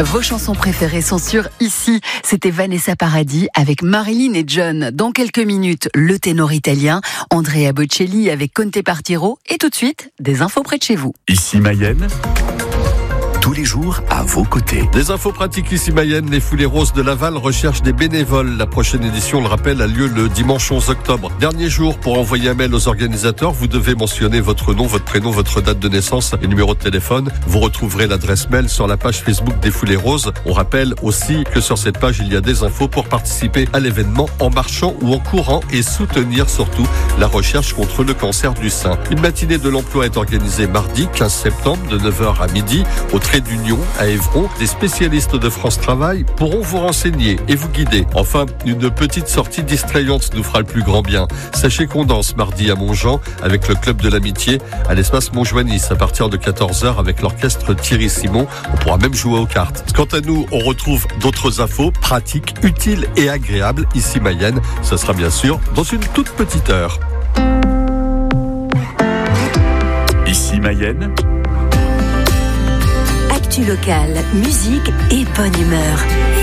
Vos chansons préférées sont sur Ici. C'était Vanessa Paradis avec Marilyn et John. Dans quelques minutes, le ténor italien Andrea Bocelli avec Conte Partiro. Et tout de suite, des infos près de chez vous. Ici Mayenne, tous les jours à vos côtés. Des infos pratiques ici Mayenne, les Foulées Roses de Laval recherchent des bénévoles. La prochaine édition, on le rappelle, a lieu le dimanche 11 octobre. Dernier jour pour envoyer un mail aux organisateurs. Vous devez mentionner votre nom, votre prénom, votre date de naissance et numéro de téléphone. Vous retrouverez l'adresse mail sur la page Facebook des Foulées Roses. On rappelle aussi que sur cette page, il y a des infos pour participer à l'événement en marchant ou en courant et soutenir surtout la recherche contre le cancer du sein. Une matinée de l'emploi est organisée mardi 15 septembre de 9h à midi au Trait d'Union à Évron. Des spécialistes de France Travail pourront vous renseigner et vous guider. Enfin, une petite sortie distrayante nous fera le plus grand bien. Sachez qu'on danse mardi à Montjean avec le Club de l'Amitié à l'espace Montjoinnis à partir de 14h avec l'orchestre Thierry Simon. On pourra même jouer aux cartes. Quant à nous, on retrouve d'autres infos pratiques, utiles et agréables ici Mayenne. Ce sera bien sûr dans une toute petite heure. Ici Mayenne, Actu locale, musique et bonne humeur.